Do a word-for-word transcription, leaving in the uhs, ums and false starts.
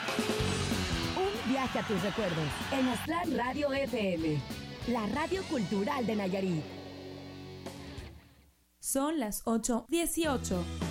Un viaje a tus recuerdos en Aztlán Radio F M, la radio cultural de Nayarit. Son las ocho dieciocho.